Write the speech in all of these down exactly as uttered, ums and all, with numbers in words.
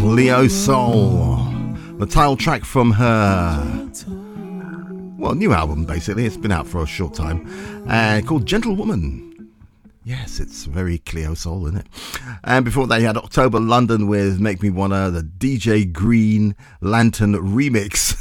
Cleo Sol, the title track from her, well, new album basically. It's been out for a short time, uh, called Gentlewoman. Yes, it's very Cleo Sol, isn't it? And before that, you had October London with Make Me Wanna, the D J Green Lantern remix.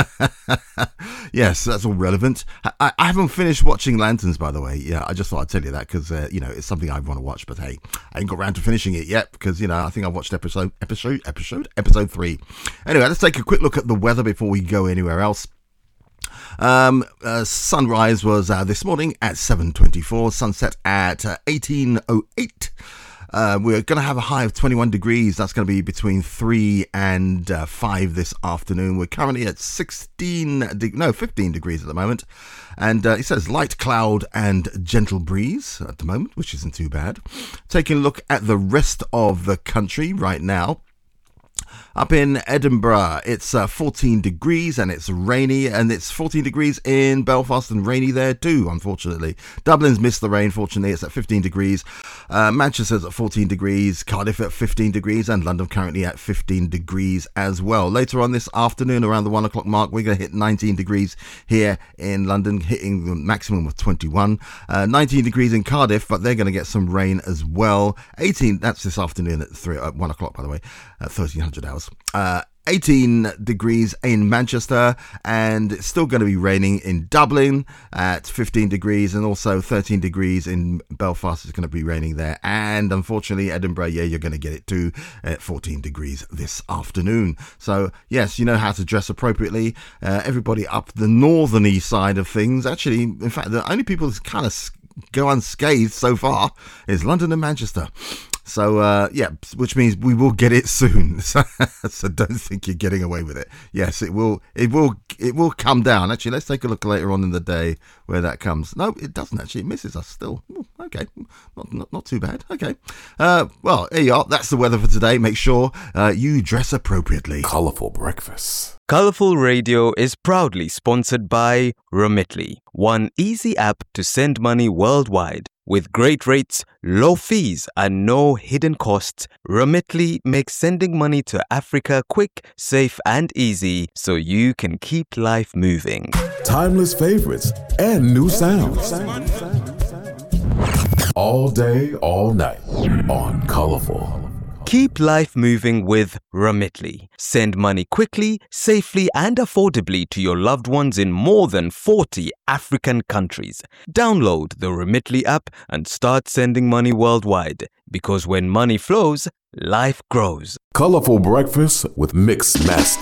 Yes, that's all relevant. I, I haven't finished watching Lanterns, by the way. Yeah, I just thought I'd tell you that because, uh, you know, it's something I want to watch. But hey, I ain't got around to finishing it yet because, you know, I think I've watched episode, episode, episode, episode three. Anyway, let's take a quick look at the weather before we go anywhere else. Um, uh, sunrise was uh, this morning at seven twenty-four, sunset at uh, eighteen oh eight. Uh, we're going to have a high of twenty-one degrees. That's going to be between three and uh, five this afternoon. We're currently at sixteen, de- no, fifteen degrees at the moment. And uh, it says light cloud and gentle breeze at the moment, which isn't too bad. Taking a look at the rest of the country right now. Up in Edinburgh, it's uh, fourteen degrees and it's rainy, and it's fourteen degrees in Belfast and rainy there too, unfortunately. Dublin's missed the rain, fortunately, it's at fifteen degrees. Uh, Manchester's at fourteen degrees, Cardiff at fifteen degrees, and London currently at fifteen degrees as well. Later on this afternoon, around the one o'clock mark, we're going to hit nineteen degrees here in London, hitting the maximum of twenty-one. Uh, nineteen degrees in Cardiff, but they're going to get some rain as well. eighteen, that's this afternoon at three, at one o'clock, by the way, at thirteen hundred hours. Uh, eighteen degrees in Manchester, and it's still going to be raining in Dublin at fifteen degrees, and also thirteen degrees in Belfast. It's going to be raining there, and unfortunately Edinburgh, yeah, you're going to get it too at fourteen degrees this afternoon. So yes, you know how to dress appropriately. Uh, everybody up the northerny side of things, actually, in fact, the only people that kind of go unscathed so far is London and Manchester. So, uh, yeah, which means we will get it soon. So, so don't think you're getting away with it. Yes, it will, it will, it will come down. Actually, let's take a look later on in the day where that comes. No, it doesn't actually. It misses us still. Ooh, okay. Not, not, not too bad. Okay. Uh, well, there you are. That's the weather for today. Make sure, uh, you dress appropriately. Colourful breakfast. Colourful Radio is proudly sponsored by Remitly, one easy app to send money worldwide. With great rates, low fees, and no hidden costs, Remitly makes sending money to Africa quick, safe, and easy so you can keep life moving. Timeless favorites and new sounds. All day, all night on Colourful. Keep life moving with Remitly. Send money quickly, safely, and affordably to your loved ones in more than forty African countries. Download the Remitly app and start sending money worldwide. Because when money flows, life grows. Colourful breakfast with Mix Master.